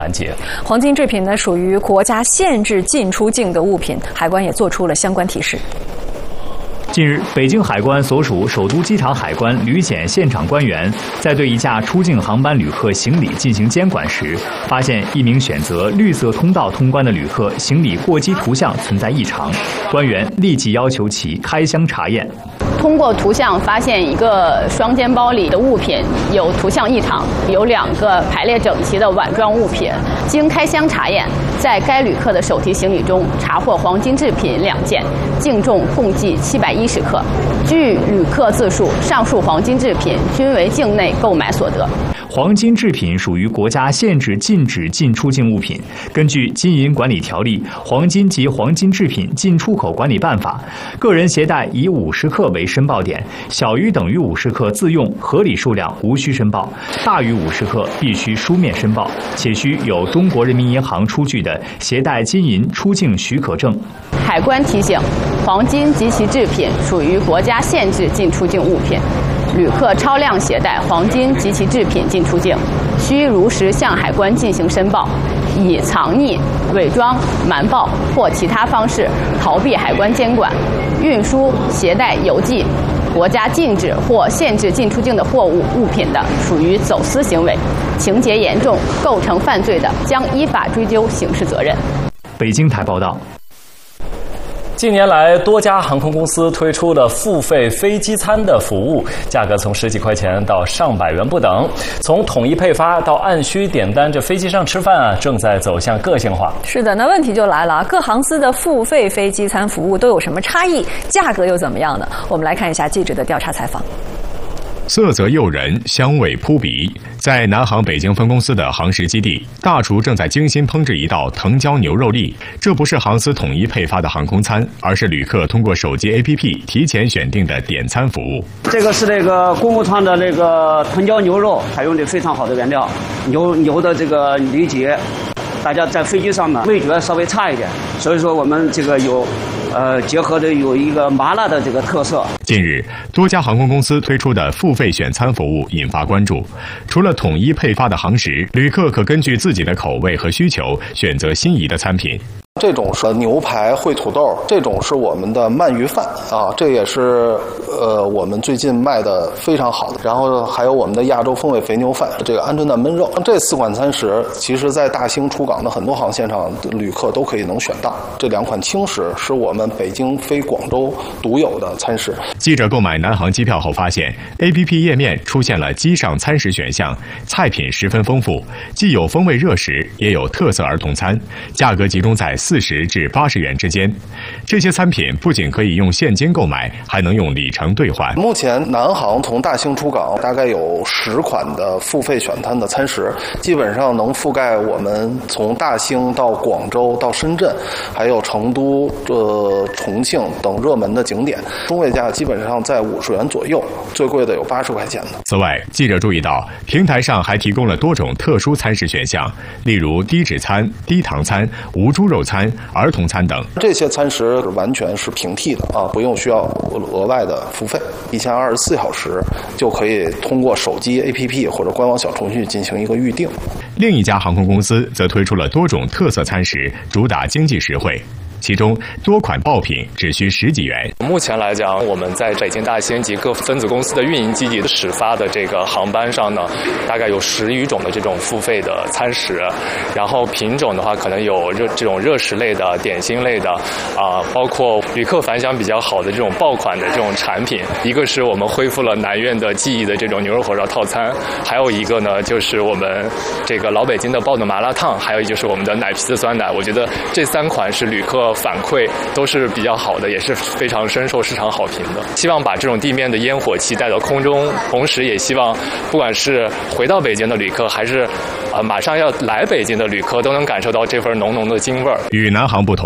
环节。 黄金制品呢，属于国家限制进出境的物品，海关也做出了相关提示。 近日，北京海关所属首都机场海关旅检现场官员在对一架出境航班旅客行李进行监管时，发现一名选择绿色通道通关的旅客行李过机图像存在异常，官员立即要求其开箱查验。 通过图像发现一个双肩包里的物品有图像异常，有2个排列整齐的碗状物品。经开箱查验，在该旅客的手提行李中查获黄金制品2件，净重共计710克。据旅客自述，上述黄金制品均为境内购买所得。 黄金制品属于国家限制禁止进出境物品。根据《金银管理条例》《黄金及黄金制品进出口管理办法》，个人携带以50克为申报点，小于等于50克自用，合理数量无需申报，大于50克必须书面申报，且需有中国人民银行出具的携带金银出境许可证。 海关提醒，黄金及其制品属于国家限制进出境物品。旅客超量携带黄金及其制品进出境，需如实向海关进行申报。以藏匿、伪装、瞒报或其他方式逃避海关监管、运输、携带、邮寄国家禁止或限制进出境的货物、物品的，属于走私行为，情节严重，构成犯罪的，将依法追究刑事责任。 北京台报道。 近年来，多家航空公司推出了付费飞机餐的服务，价格从10几块钱到上百元不等。从统一配发到按需点单，这飞机上吃饭啊，正在走向个性化。 是的，那问题就来了，各航司的付费飞机餐服务都有什么差异？价格又怎么样呢？我们来看一下记者的调查采访。 色泽诱人，香味扑鼻。在南航北京分公司的航食基地，大厨正在精心烹制一道藤椒牛肉粒。这不是航司统一配发的航空餐，而是旅客通过手机 APP 提前选定的点餐服务。 这个是这个公务团的这个藤椒牛肉，采用的非常好的原料，牛的这个里脊。大家在飞机上呢，味觉稍微差一点，所以说我们这个结合的有一个麻辣的这个特色。 近日，多家航空公司推出的付费选餐服务引发关注。除了统一配发的航食，旅客可根据自己的口味和需求选择心仪的餐品。 这种是牛排烩土豆，这种是我们的鳗鱼饭啊，这也是我们最近卖的非常好的。然后还有我们的亚洲风味肥牛饭，这个鹌鹑蛋焖肉，这4款餐食，其实在大兴出港的很多航线上，旅客都可以能选到。这2款轻食是我们北京飞广州独有的餐食。 记者购买南航机票后发现 ，APP 页面出现了机上餐食选项，菜品十分丰富，既有风味热食，也有特色儿童餐，价格集中在40至80元之间。这些餐品不仅可以用现金购买，还能用里程兑换。 目前南航从大兴出港大概有10款的付费选餐的餐食，基本上能覆盖我们从大兴到广州到深圳，还有成都、重庆等热门的景点，中位价基本上在50元左右，最贵的有80块钱的。 此外，记者注意到平台上还提供了多种特殊餐食选项，例如低脂餐、低糖餐、无猪肉餐、儿童餐等。 这些餐食完全是平替的啊，不用需要额外的付费，提前24小时就可以通过手机 APP 或者官网小程序进行一个预订。 另一家航空公司则推出了多种特色餐食，主打经济实惠。其中多款爆品只需10几元。 目前来讲，我们在北京大兴及各分子公司的运营基地始发的这个航班上呢，大概有10余种的这种付费的餐食，然后品种的话可能有这种热食类的、点心类的包括旅客反响比较好的这种爆款的这种产品。一个是我们恢复了南苑的记忆的这种牛肉火烧套餐，还有一个呢就是我们这个老北京的爆肚麻辣烫，还有就是我们的奶皮子酸奶。我觉得这3款是旅客反馈都是比较好的，也是非常深受市场好评的。希望把这种地面的烟火气带到空中，同时也希望不管是回到北京的旅客，还是马上要来北京的旅客，都能感受到这份浓浓的京味儿。 与南航不同，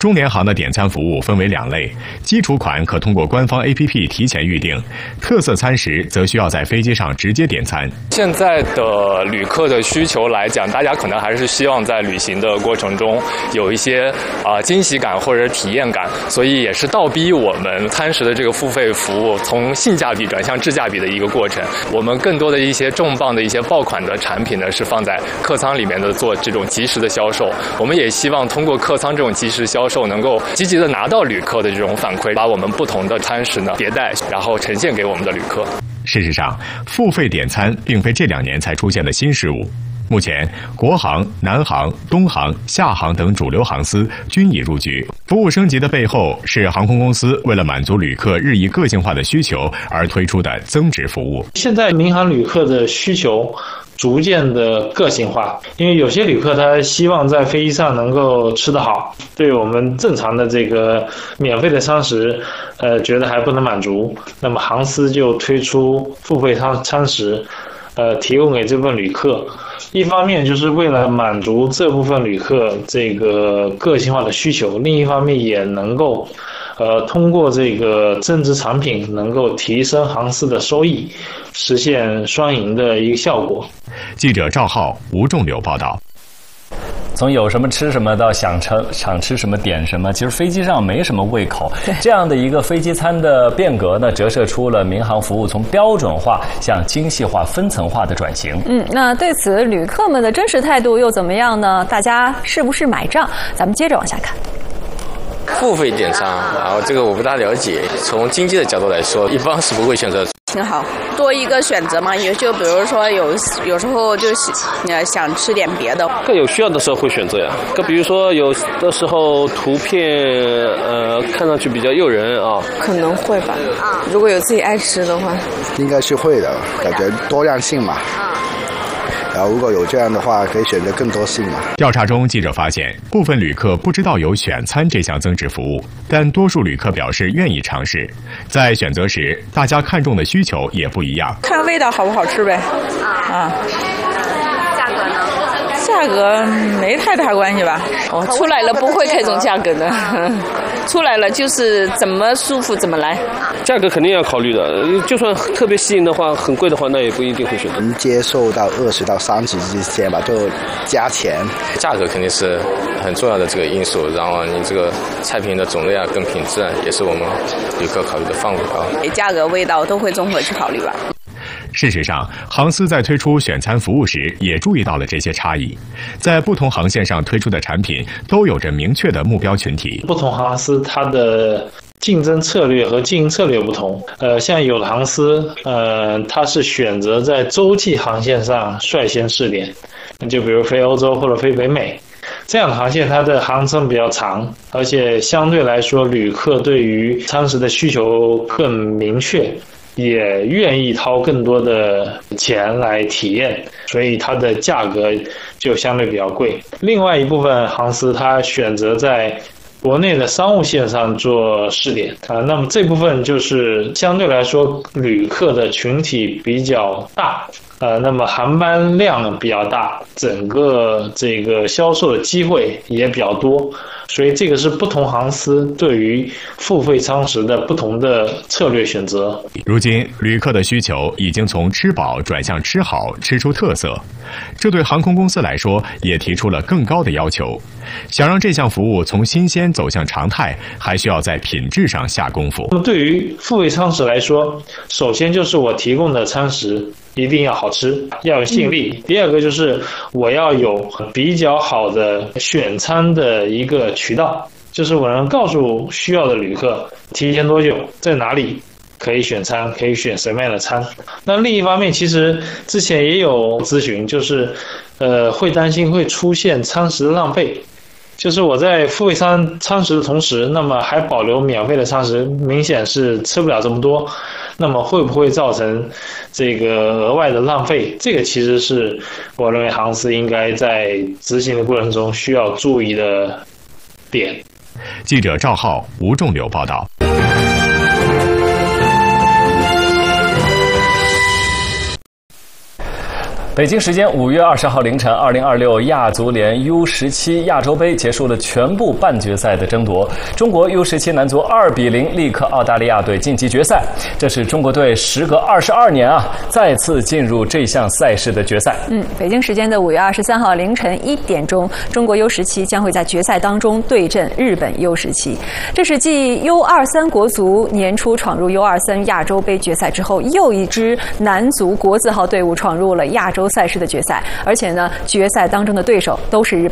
中联航的点餐服务分为2类，基础款可通过官方 APP 提前预订，特色餐食则需要在飞机上直接点餐。 现在的旅客的需求来讲，大家可能还是希望在旅行的过程中有一些惊喜感或者体验感，所以也是倒逼我们餐食的这个付费服务从性价比转向质价比的一个过程。我们更多的一些重磅的一些爆款的产品呢，是放在客舱里面的做这种即时的销售。我们也希望通过客舱这种即时销售，能够积极的拿到旅客的这种反馈，把我们不同的餐食呢迭代，然后呈现给我们的旅客。 事实上，付费点餐并非这2年才出现的新事物。目前，国航、南航、东航、厦航等主流航司均已入局。服务升级的背后，是航空公司为了满足旅客日益个性化的需求而推出的增值服务。 现在民航旅客的需求逐渐的个性化，因为有些旅客他希望在飞机上能够吃得好，对我们正常的这个免费的餐食，觉得还不能满足，那么航司就推出付费餐食，提供给这部分旅客。一方面就是为了满足这部分旅客这个个性化的需求，另一方面也能够通过这个增值产品能够提升航司的收益，实现双赢的一个效果。 记者赵浩、吴仲柳报道。 从有什么吃什么到想吃什么点什么，其实飞机上没什么胃口。这样的一个飞机餐的变革呢，折射出了民航服务从标准化向精细化、分层化的转型。 那对此旅客们的真实态度又怎么样呢？大家是不是买账？咱们接着往下看。 付费点餐，然后这个我不大了解。从经济的角度来说，一般是不会选择。 挺好，多一个选择嘛，也就比如说有时候就是想吃点别的， 更有需要的时候会选择呀。更比如说有的时候图片看上去比较诱人啊， 可能会吧。如果有自己爱吃的话， 应该是会的，感觉多样性嘛。然后如果有这样的话，可以选择更多性嘛。 调查中，记者发现，部分旅客不知道有选餐这项增值服务，但多数旅客表示愿意尝试。在选择时，大家看重的需求也不一样， 看味道好不好吃呗。 价格呢？ 价格没太大关系吧。出来了不会看重价格的，出来了就是怎么舒服怎么来。 价格肯定要考虑的，就算特别吸引的话，很贵的话，那也不一定会选择。 能接受到20到30之间吧，就加钱。 价格肯定是很重要的这个因素，然后你这个菜品的种类啊，跟品质啊，也是我们旅客考虑的范围啊。 价格、味道都会综合去考虑吧。 事实上，航司在推出选餐服务时也注意到了这些差异。在不同航线上推出的产品都有着明确的目标群体。 不同航司它的竞争策略和经营策略不同。像有的航司，它是选择在洲际航线上率先试点，就比如飞欧洲或者飞北美。这样的航线它的航程比较长，而且相对来说旅客对于餐食的需求更明确，也愿意掏更多的钱来体验，所以它的价格就相对比较贵。另外一部分航司它选择在国内的商务线上做试点那么这部分就是相对来说旅客的群体比较大，那么航班量比较大，整个这个销售的机会也比较多，所以这个是不同航司对于付费餐食的不同的策略选择。 如今，旅客的需求已经从吃饱转向吃好，吃出特色，这对航空公司来说也提出了更高的要求。想让这项服务从新鲜走向常态，还需要在品质上下功夫。 那么对于付费餐食来说，首先就是我提供的餐食一定要好吃，要有吸引力。第二个就是我要有比较好的选餐的一个渠道，就是我能告诉需要的旅客提前多久，在哪里可以选餐，可以选什么样的餐。那另一方面，其实之前也有咨询，就是会担心会出现餐食的浪费。就是我在付费餐食的同时，那么还保留免费的餐食，明显是吃不了这么多，那么会不会造成这个额外的浪费？这个其实是我认为航司应该在执行的过程中需要注意的点。 记者赵浩、吴仲柳报道。 北京时间5月20号凌晨，2026亚足联 U17 亚洲杯结束了全部半决赛的争夺。中国 U17 男足2比0力克澳大利亚队晋级决赛，这是中国队时隔22年再次进入这项赛事的决赛。 北京时间的5月23号凌晨1点钟，中国 U17 将会在决赛当中对阵日本 U17。这是继 U23 国足年初闯入 U23 亚洲杯决赛之后，又一支男足国字号队伍闯入了亚洲赛事的决赛，而且呢，决赛当中的对手都是日本。